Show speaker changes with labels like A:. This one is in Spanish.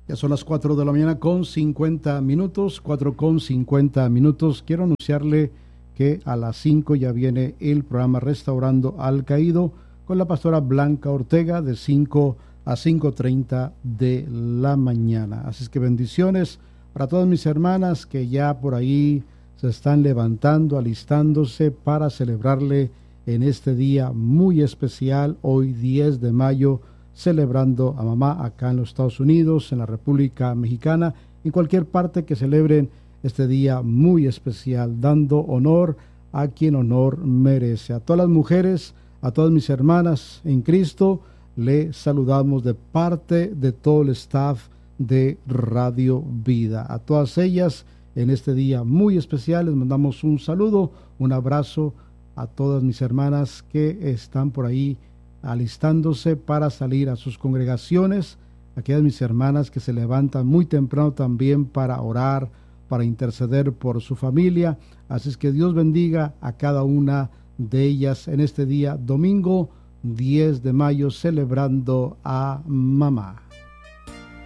A: Ya son las 4 de la mañana con 50 minutos, 4 con 50 minutos. Quiero anunciarle que a las 5 ya viene el programa Restaurando al Caído con la pastora Blanca Ortega de 5 a 5:30 de la mañana. Así es que bendiciones para todas mis hermanas que ya por ahí se están levantando, alistándose para celebrarle en este día muy especial, hoy 10 de mayo, celebrando a mamá acá en los Estados Unidos, en la República Mexicana, en cualquier parte que celebren este día muy especial, dando honor a quien honor merece. A todas las mujeres, a todas mis hermanas en Cristo, le saludamos de parte de todo el staff de Radio Vida. A todas ellas, en este día muy especial, les mandamos un saludo, un abrazo a todas mis hermanas que están por ahí alistándose para salir a sus congregaciones, aquellas mis hermanas que se levantan muy temprano también para orar, para interceder por su familia. Así es que Dios bendiga a cada una de ellas en este día, domingo 10 de mayo, celebrando a mamá.